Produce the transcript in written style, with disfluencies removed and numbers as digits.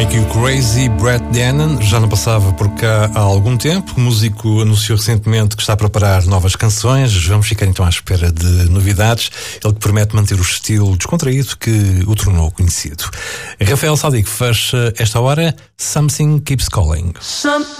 Make You Crazy, Brett Dennen, já não passava por cá há algum tempo. O músico anunciou recentemente que está a preparar novas canções. Vamos ficar então à espera de novidades. Ele que promete manter o estilo descontraído que o tornou conhecido. Rafael Sadiq fecha esta hora Something Keeps Calling.